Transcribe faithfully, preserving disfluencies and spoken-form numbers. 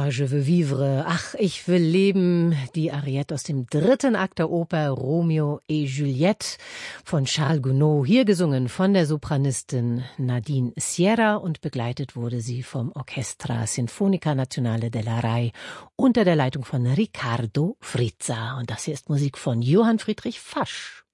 Ah, je veux vivre. Ach, ich will leben. Die Ariette aus dem dritten Akt der Oper Romeo et Juliette von Charles Gounod. Hier gesungen von der Sopranistin Nadine Sierra und begleitet wurde sie vom Orchestra Sinfonica Nazionale della Rai unter der Leitung von Riccardo Frizza. Und das hier ist Musik von Johann Friedrich Fasch.